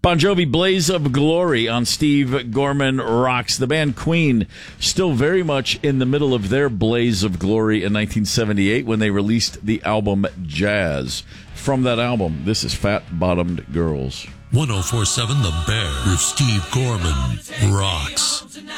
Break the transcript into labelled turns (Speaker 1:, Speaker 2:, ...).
Speaker 1: Bon Jovi, Blaze of Glory on Steve Gorman Rocks. The band Queen still very much in the middle of their blaze of glory in 1978 when they released the album Jazz. From that album, this is Fat Bottomed Girls.
Speaker 2: 104.7 The Bear with Steve Gorman Rocks.